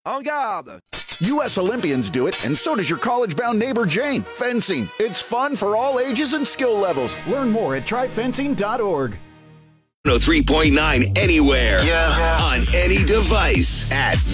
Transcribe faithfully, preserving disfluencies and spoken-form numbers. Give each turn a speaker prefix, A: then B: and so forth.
A: En garde!
B: U S Olympians do it, and so does your college-bound neighbor Jane. Fencing. It's fun for all ages and skill levels. Learn more at try fencing dot org.
C: one oh three point nine anywhere.
D: Yeah.
C: On any device at